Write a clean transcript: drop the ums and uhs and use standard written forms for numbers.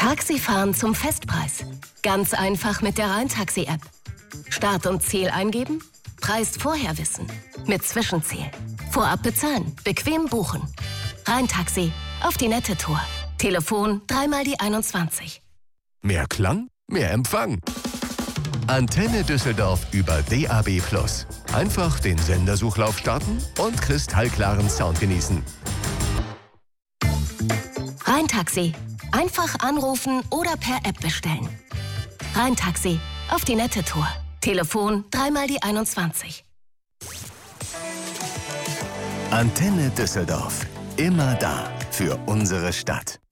Taxifahren zum Festpreis. Ganz einfach mit der Rhein-Taxi-App. Start und Ziel eingeben, Preis vorher wissen. Mit Zwischenziel. Vorab bezahlen, bequem buchen. Rhein-Taxi, auf die nette Tour. Telefon 3 × die 21. Mehr Klang, mehr Empfang. Antenne Düsseldorf über DAB+. Einfach den Sendersuchlauf starten und kristallklaren Sound genießen. Rhein-Taxi. Einfach anrufen oder per App bestellen. Rhein-Taxi, auf die nette Tour. Telefon 3 × die 21. Antenne Düsseldorf. Immer da für unsere Stadt.